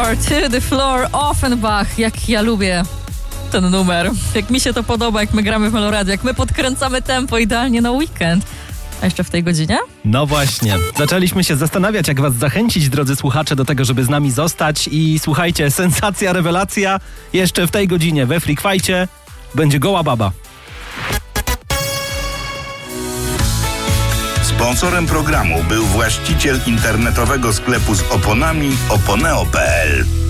floor, to the floor, Offenbach. Jak ja lubię ten numer. Jak mi się to podoba, jak my gramy w Meloradio, jak my podkręcamy tempo idealnie na weekend. A jeszcze w tej godzinie? No właśnie. Zaczęliśmy się zastanawiać, jak was zachęcić, drodzy słuchacze, do tego, żeby z nami zostać. I słuchajcie, sensacja, rewelacja. Jeszcze w tej godzinie we Freak Fajcie będzie goła baba. Sponsorem programu był właściciel internetowego sklepu z oponami oponeo.pl.